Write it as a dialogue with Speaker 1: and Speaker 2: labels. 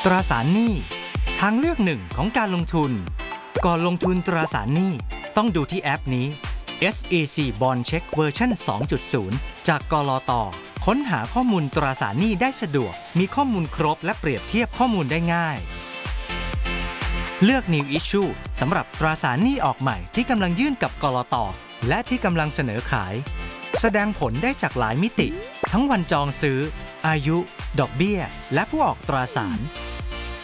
Speaker 1: ตราสารหนี้ทางเลือกหนึ่งของการลงทุนก่อนลงทุนตราสารหนี้ต้องดูที่แอปนี้ SEC Bond Check เวอร์ชัน 2.0 จากกลต.ค้นหาข้อมูลตราสารหนี้ได้สะดวกมีข้อมูลครบและเปรียบเทียบข้อมูลได้ง่ายเลือก New Issue สำหรับตราสารหนี้ออกใหม่ที่กำลังยื่นกับกลต.และที่กำลังเสนอขายแสดงผลได้จากหลายมิติทั้งวันจองซื้ออายุดอกเบี้ยและผู้ออกตราสาร